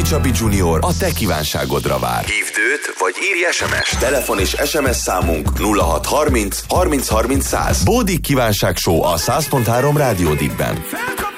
Csabi Junior a te kívánságodra vár. Hívd őt, vagy írj SMS. Telefon és SMS számunk 0630 30 30 100. Bódik kívánság show a 100.3 Rádió Dibben.